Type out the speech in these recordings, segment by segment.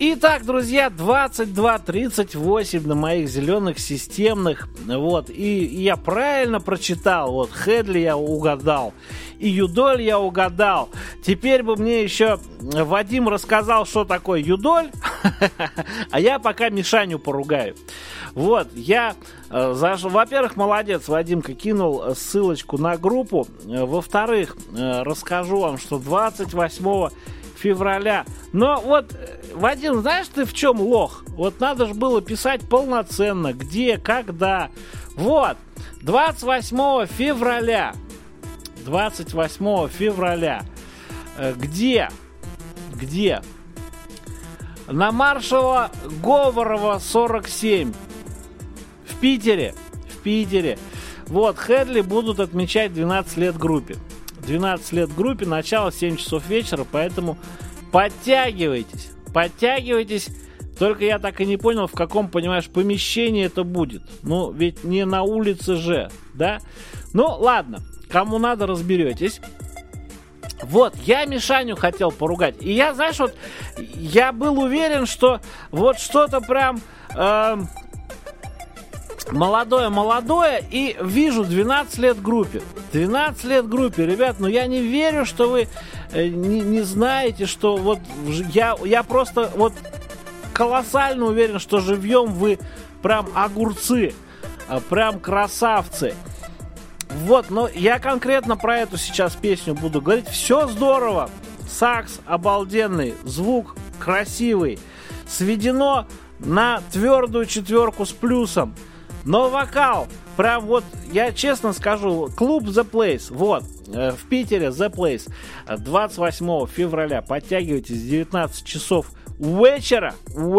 Итак, друзья, 22:38 на моих зеленых системных. Вот, и я правильно прочитал. Вот, Хедли я угадал. И Юдоль я угадал. Теперь бы мне еще Вадим рассказал, что такое Юдоль. А я пока Мишаню поругаю. Вот, я, во-первых, молодец, Вадимка кинул ссылочку на группу. Во-вторых, расскажу вам, что 28 февраля. Но вот, Вадим, знаешь ты в чем лох? Вот надо же было писать полноценно, где, когда. Вот, 28 февраля. 28 февраля. Где? Где? На Маршала Говорова 47. В Питере. В Питере. Вот, Хедли будут отмечать 12 лет группе. 12 лет группе, начало 7 часов вечера, поэтому подтягивайтесь. Подтягивайтесь. Только я так и не понял, в каком, понимаешь, помещении это будет. Ну, ведь не на улице же, да? Ну, ладно, кому надо, разберетесь. Вот, я Мишаню хотел поругать. И я, знаешь, вот, я был уверен, что вот что-то прям молодое, и вижу 12 лет группе. 12 лет группе, ребят, но я не верю, что вы не знаете, что вот я просто вот колоссально уверен, что живьем вы прям огурцы, прям красавцы. Вот, но я конкретно про эту сейчас песню буду говорить. Все здорово. Сакс обалденный, звук красивый. Сведено на твердую 4 с плюсом. Но вокал, прям вот, я честно скажу, клуб The Place, вот, в Питере The Place, 28 февраля, подтягивайтесь, 19 часов вечера,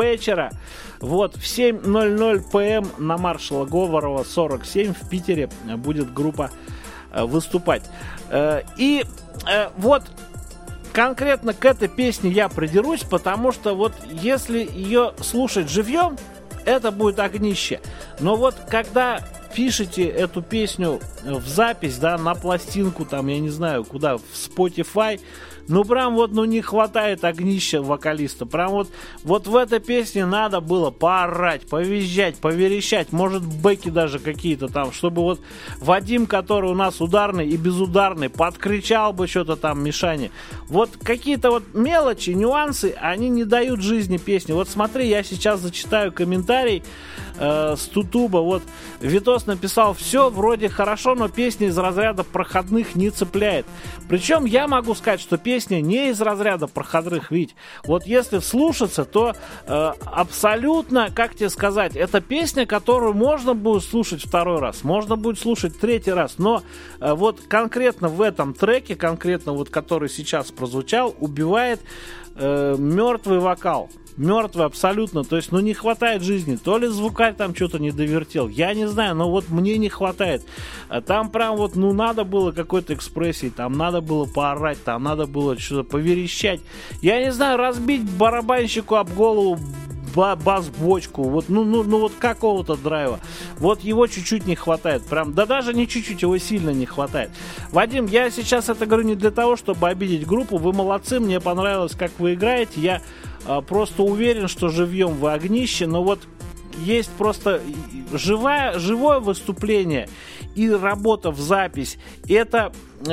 вот, в 7:00 п.м. на Маршала Говорова 47 в Питере будет группа выступать. И вот конкретно к этой песне я придерусь, потому что вот если ее слушать живьем, это будет огнище. Но вот когда пишете эту песню в запись, да, на пластинку, там, я не знаю, куда, в Spotify, ну, прям вот, ну, не хватает огнища вокалиста. Прям вот в этой песне надо было поорать, повизжать, поверещать, может, бэки даже какие-то там, чтобы вот Вадим, который у нас ударный и безударный, подкричал бы что-то там Мишане. Вот какие-то вот мелочи, нюансы, они не дают жизни песни. Вот смотри, я сейчас зачитаю комментарий с Тутуба. Вот Витос написал: все вроде хорошо, но песня из разряда проходных не цепляет. Причем я могу сказать, что песня не из разряда проходных, ведь вот если вслушаться, то абсолютно, как тебе сказать, это песня, которую можно будет слушать второй раз, можно будет слушать третий раз, но вот конкретно в этом треке, конкретно вот который сейчас прозвучал, убивает мертвый вокал. Мертвый абсолютно, то есть, ну, не хватает жизни, то ли звукарь там что-то не довертел, я не знаю, но вот мне не хватает. Там прям вот, ну, надо было какой-то экспрессии, там надо было поорать, там надо было что-то поверещать, я не знаю, разбить барабанщику об голову бас-бочку, вот, ну вот какого-то драйва, вот его чуть-чуть не хватает, прям, да даже не чуть-чуть, его сильно не хватает. Вадим, я сейчас это говорю не для того, чтобы обидеть группу, вы молодцы, мне понравилось, как вы играете, я просто уверен, что живьем вы огнище, но вот есть просто живое выступление и работа в запись. Это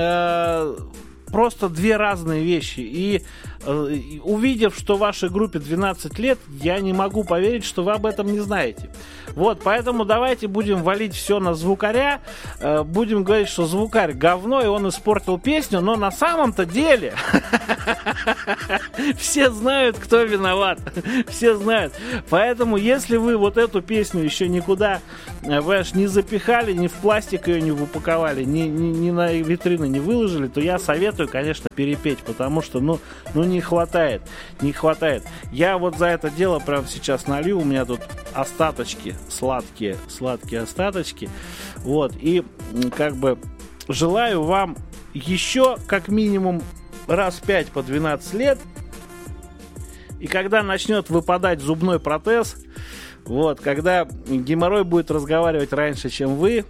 просто две разные вещи. И увидев, что вашей группе 12 лет, я не могу поверить, что вы об этом не знаете. Вот, поэтому давайте будем валить все на звукаря, будем говорить, что звукарь говно, и он испортил песню, но на самом-то деле все знают, кто виноват. Все знают. Поэтому, если вы вот эту песню еще никуда, понимаешь, не запихали, ни в пластик ее не упаковали, ни на витрины не выложили, то я советую, конечно, перепеть, потому что, ну не хватает. Я вот за это дело прямо сейчас налью, у меня тут остаточки, сладкие остаточки, вот, и как бы желаю вам еще как минимум раз 5 по 12 лет, и когда начнет выпадать зубной протез, вот, когда геморрой будет разговаривать раньше, чем вы,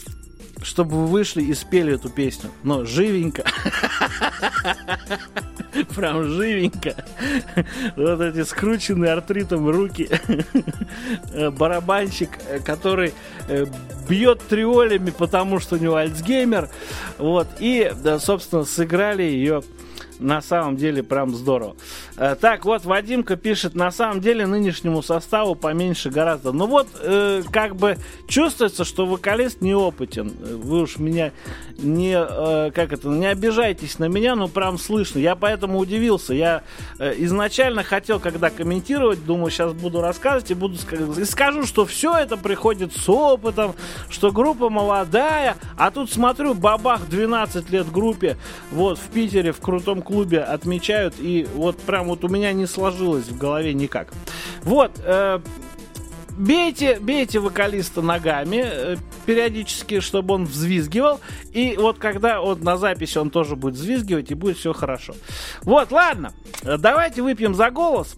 чтобы вы вышли и спели эту песню, но живенько. Прям живенько. Вот эти скрученные артритом руки. Барабанщик, который бьет триолями, потому что у него альцгеймер. Вот. И, да, собственно, сыграли ее на самом деле прям здорово. Так, вот Вадимка пишет, на самом деле нынешнему составу поменьше гораздо. Ну вот, как бы чувствуется, что вокалист неопытен. Вы уж меня не обижайтесь на меня, но прям слышно. Я поэтому удивился. Я изначально хотел, когда комментировать, думаю, сейчас буду рассказывать и скажу, что все это приходит с опытом, что группа молодая, а тут смотрю, бабах, 12 лет группе, вот в Питере в крутом клубе отмечают, и вот прям вот у меня не сложилось в голове никак. Вот, бейте вокалиста ногами периодически, чтобы он взвизгивал, и вот когда вот на записи он тоже будет взвизгивать, и будет все хорошо. Вот, ладно, давайте выпьем за голос.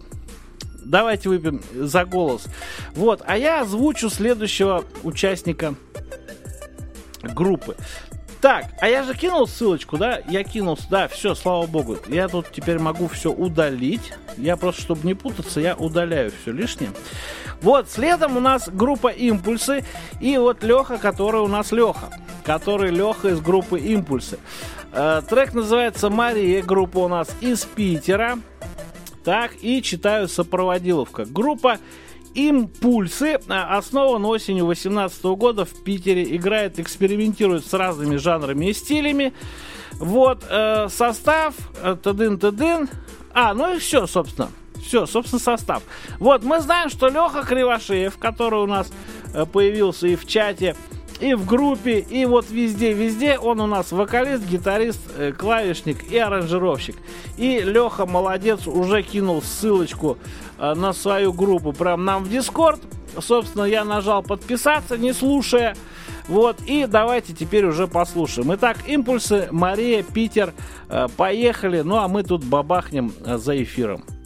Вот, а я озвучу следующего участника группы. Так, а я же кинул ссылочку, да? Я кинул, да, все, слава богу. Я тут теперь могу все удалить. Я просто, чтобы не путаться, я удаляю все лишнее. Вот, следом у нас группа «Импульсы». И вот Леха, который у нас Леха из группы «Импульсы». Трек называется «Мария», группа у нас из Питера. Так, и читаю сопроводиловка. Группа «Импульсы» основан осенью 2018 года в Питере. Играет, экспериментирует с разными жанрами и стилями. Вот, состав, тадын-тадын. Ну и все, собственно. Все, собственно, состав. Вот, мы знаем, что Леха Кривошеев, который у нас появился и в чате, и в группе, и вот везде он у нас вокалист, гитарист, клавишник и аранжировщик. И Леха молодец, уже кинул ссылочку на свою группу прям нам в Дискорд. Собственно, я нажал подписаться, не слушая. Вот, и давайте теперь уже послушаем. Итак, «Импульсы», Мария, Питер, поехали. Ну, а мы тут бабахнем за эфиром.